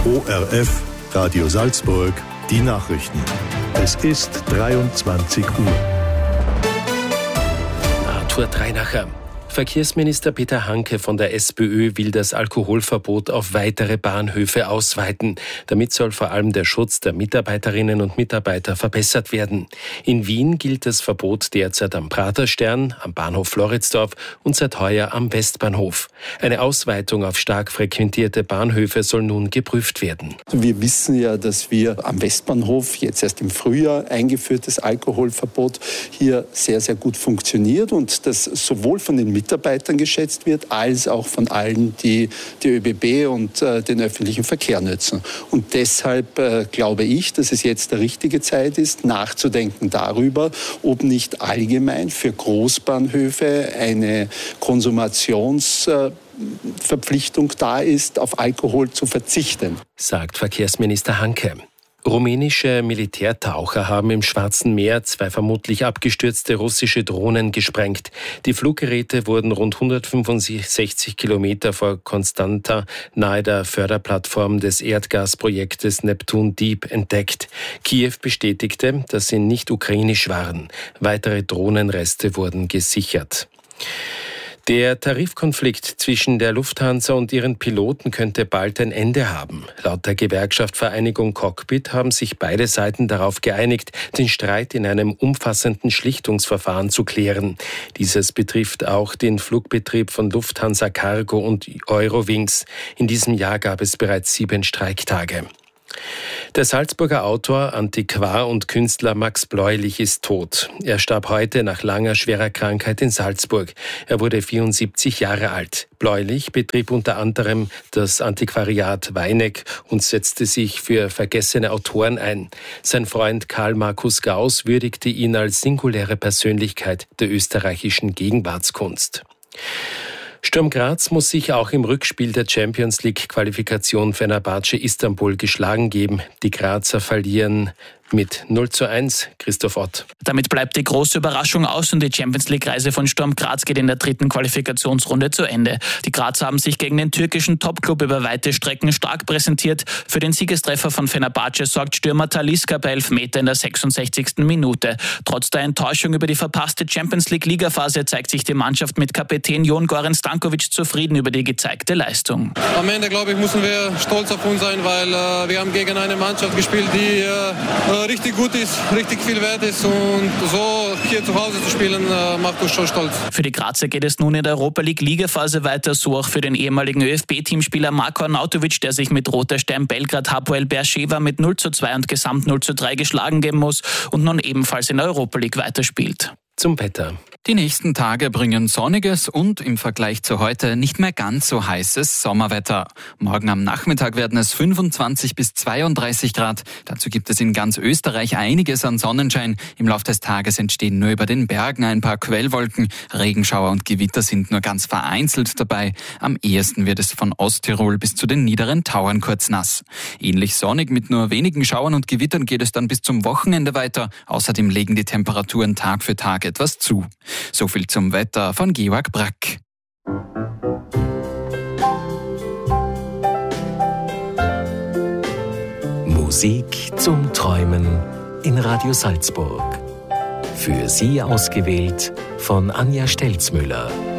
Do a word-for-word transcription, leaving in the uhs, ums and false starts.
O R F, Radio Salzburg, die Nachrichten. Es ist dreiundzwanzig Uhr. Arthur Dreinacher. Verkehrsminister Peter Hanke von der SPÖ will das Alkoholverbot auf weitere Bahnhöfe ausweiten. Damit soll vor allem der Schutz der Mitarbeiterinnen und Mitarbeiter verbessert werden. In Wien gilt das Verbot derzeit am Praterstern, am Bahnhof Floridsdorf und seit heuer am Westbahnhof. Eine Ausweitung auf stark frequentierte Bahnhöfe soll nun geprüft werden. Wir wissen ja, dass wir am Westbahnhof jetzt erst im Frühjahr eingeführtes Alkoholverbot hier sehr, sehr gut funktioniert und das sowohl von den Mitarbeitern geschätzt wird, als auch von allen, die die ÖBB und äh, den öffentlichen Verkehr nutzen. Und deshalb äh, glaube ich, dass es jetzt der richtige Zeit ist, nachzudenken darüber, ob nicht allgemein für Großbahnhöfe eine Konsumationsverpflichtung äh, da ist, auf Alkohol zu verzichten. Sagt Verkehrsminister Hanke. Rumänische Militärtaucher haben im Schwarzen Meer zwei vermutlich abgestürzte russische Drohnen gesprengt. Die Fluggeräte wurden rund hundertfünfundsechzig Kilometer vor Constanta nahe der Förderplattform des Erdgasprojektes Neptun Deep entdeckt. Kiew bestätigte, dass sie nicht ukrainisch waren. Weitere Drohnenreste wurden gesichert. Der Tarifkonflikt zwischen der Lufthansa und ihren Piloten könnte bald ein Ende haben. Laut der Gewerkschaft Vereinigung Cockpit haben sich beide Seiten darauf geeinigt, den Streit in einem umfassenden Schlichtungsverfahren zu klären. Dieses betrifft auch den Flugbetrieb von Lufthansa Cargo und Eurowings. In diesem Jahr gab es bereits sieben Streiktage. Der Salzburger Autor, Antiquar und Künstler Max Bläulich ist tot. Er starb heute nach langer schwerer Krankheit in Salzburg. Er wurde vierundsiebzig Jahre alt. Bläulich betrieb unter anderem das Antiquariat Weineck und setzte sich für vergessene Autoren ein. Sein Freund Karl Markus Gauss würdigte ihn als singuläre Persönlichkeit der österreichischen Gegenwartskunst. Sturm Graz muss sich auch im Rückspiel der Champions-League-Qualifikation Fenerbahce Istanbul geschlagen geben. Die Grazer verlieren mit null zu eins. Christoph Ott. Damit bleibt die große Überraschung aus und die Champions-League-Reise von Sturm Graz geht in der dritten Qualifikationsrunde zu Ende. Die Grazer haben sich gegen den türkischen Topclub über weite Strecken stark präsentiert. Für den Siegestreffer von Fenerbahce sorgt Stürmer Talisca per Elfmeter in der sechsundsechzigsten Minute. Trotz der Enttäuschung über die verpasste Champions-League-Ligaphase zeigt sich die Mannschaft mit Kapitän Jon Goran Stankovic zufrieden über die gezeigte Leistung. Am Ende, glaube ich, müssen wir stolz auf uns sein, weil äh, wir haben gegen eine Mannschaft gespielt, die äh, richtig gut ist, richtig viel wert ist und so hier zu Hause zu spielen, äh, macht uns schon stolz. Für die Grazer geht es nun in der Europa League Ligaphase weiter, so auch für den ehemaligen ÖFB-Teamspieler Marko Arnautovic, der sich mit Roter Stern Belgrad Hapoel Beersheva mit null zu zwei und Gesamt null zu drei geschlagen geben muss und nun ebenfalls in der Europa League weiterspielt. Zum Wetter. Die nächsten Tage bringen sonniges und im Vergleich zu heute nicht mehr ganz so heißes Sommerwetter. Morgen am Nachmittag werden es fünfundzwanzig bis zweiunddreißig Grad. Dazu gibt es in ganz Österreich einiges an Sonnenschein. Im Laufe des Tages entstehen nur über den Bergen ein paar Quellwolken. Regenschauer und Gewitter sind nur ganz vereinzelt dabei. Am ehesten wird es von Osttirol bis zu den niederen Tauern kurz nass. Ähnlich sonnig mit nur wenigen Schauern und Gewittern geht es dann bis zum Wochenende weiter. Außerdem legen die Temperaturen Tag für Tag etwas zu. So viel zum Wetter von Georg Brack. Musik zum Träumen in Radio Salzburg. Für Sie ausgewählt von Anja Stelzmüller.